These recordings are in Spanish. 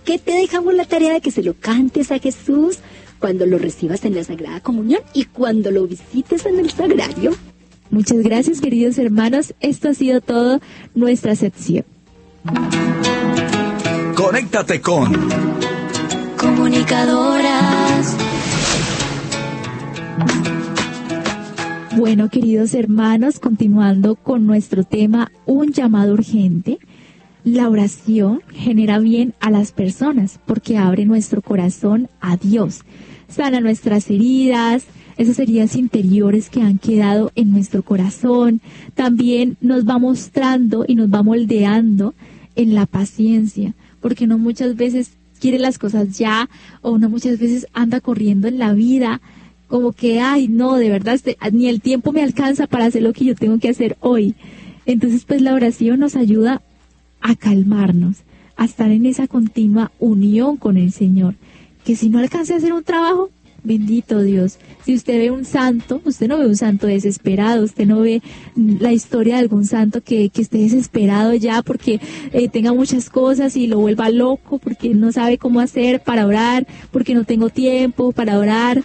que te dejamos la tarea de que se lo cantes a Jesús cuando lo recibas en la Sagrada Comunión y cuando lo visites en el Sagrario. Muchas gracias, queridos hermanos. Esto ha sido todo nuestra sección. Conéctate con Comunicadoras. Bueno, queridos hermanos, continuando con nuestro tema, un llamado urgente. La oración genera bien a las personas porque abre nuestro corazón a Dios. Sana nuestras heridas, esas heridas interiores que han quedado en nuestro corazón. También nos va mostrando y nos va moldeando en la paciencia, porque uno muchas veces quiere las cosas ya, o uno muchas veces anda corriendo en la vida, como que, ay, no, de verdad, ni el tiempo me alcanza para hacer lo que yo tengo que hacer hoy. Entonces, pues la oración nos ayuda a calmarnos, a estar en esa continua unión con el Señor. Que si no alcance a hacer un trabajo, bendito Dios. Si usted ve un santo, usted no ve un santo desesperado, usted no ve la historia de algún santo que esté desesperado ya porque tenga muchas cosas y lo vuelva loco, porque no sabe cómo hacer para orar, porque no tengo tiempo para orar.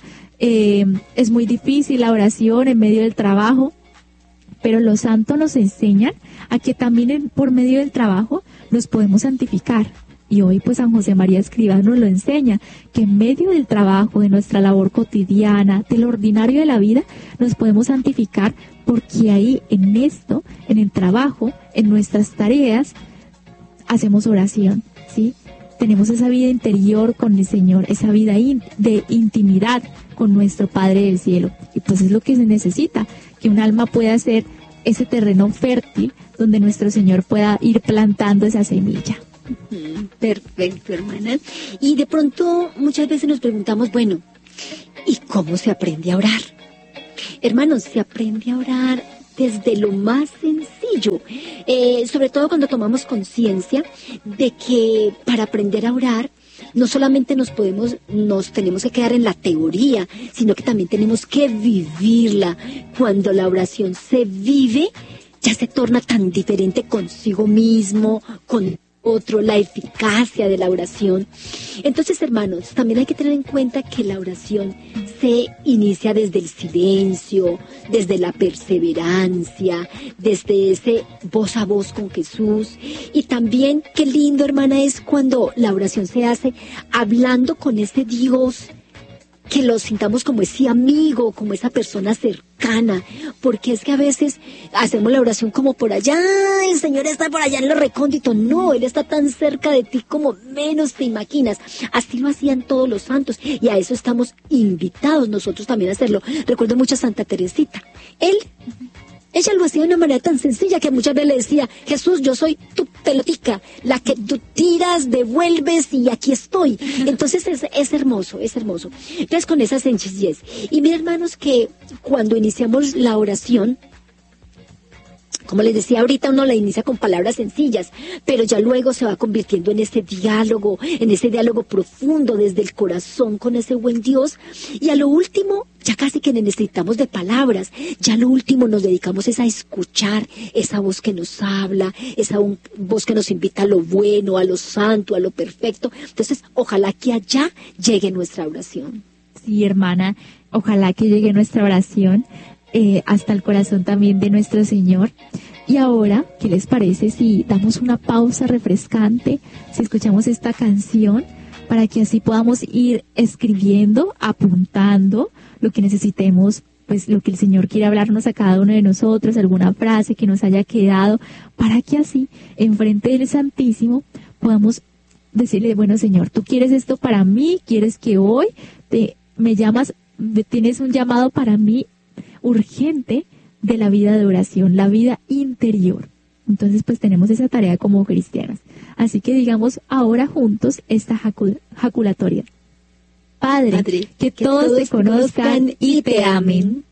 Es muy difícil la oración en medio del trabajo, pero los santos nos enseñan a que también por medio del trabajo nos podemos santificar. Y hoy pues San José María Escrivá nos lo enseña, que en medio del trabajo, de nuestra labor cotidiana, de lo ordinario de la vida, nos podemos santificar, porque ahí en esto, en el trabajo, en nuestras tareas, hacemos oración, ¿sí? Tenemos esa vida interior con el Señor, esa vida de intimidad con nuestro Padre del Cielo. Y pues es lo que se necesita, que un alma pueda ser ese terreno fértil donde nuestro Señor pueda ir plantando esa semilla. Perfecto, hermana. Y de pronto muchas veces nos preguntamos, bueno, ¿y cómo se aprende a orar? Hermanos, se aprende a orar desde lo más sencillo, sobre todo cuando tomamos conciencia de que para aprender a orar no solamente nos tenemos que quedar en la teoría, sino que también tenemos que vivirla. Cuando la oración se vive, ya se torna tan diferente consigo mismo, con otro, la eficacia de la oración. Entonces, hermanos, también hay que tener en cuenta que la oración se inicia desde el silencio, desde la perseverancia, desde ese voz a voz con Jesús. Y también, qué lindo, hermana, es cuando la oración se hace hablando con ese Dios, que lo sintamos como ese amigo, como esa persona cercana, porque es que a veces hacemos la oración como por allá, el Señor está por allá en lo recóndito. No, Él está tan cerca de ti como menos te imaginas. Así lo hacían todos los santos, y a eso estamos invitados nosotros también a hacerlo. Recuerdo mucho a Santa Teresita. Ella lo hacía de una manera tan sencilla que muchas veces le decía, Jesús, yo soy tu pelotica, la que tú tiras, devuelves y aquí estoy. Entonces es hermoso, es hermoso. Entonces con esa sencillez. Y miren, hermanos, que cuando iniciamos la oración, como les decía ahorita, uno la inicia con palabras sencillas, pero ya luego se va convirtiendo en ese diálogo profundo desde el corazón con ese buen Dios. Y a lo último, ya casi que necesitamos de palabras, ya a lo último nos dedicamos es a escuchar esa voz que nos habla, esa voz que nos invita a lo bueno, a lo santo, a lo perfecto. Entonces, ojalá que allá llegue nuestra oración. Sí, hermana, ojalá que llegue nuestra oración hasta el corazón también de nuestro Señor. Y ahora, ¿qué les parece si damos una pausa refrescante, si escuchamos esta canción, para que así podamos ir escribiendo, apuntando lo que necesitemos, pues lo que el Señor quiere hablarnos a cada uno de nosotros, alguna frase que nos haya quedado, para que así, enfrente del Santísimo, podamos decirle, bueno, Señor, tú quieres esto para mí, quieres que hoy me llamas, tienes un llamado para mí urgente de la vida de oración, la vida interior. Entonces, pues tenemos esa tarea como cristianas. Así que digamos ahora juntos esta jaculatoria. Padre, que todos te conozcan y te amen.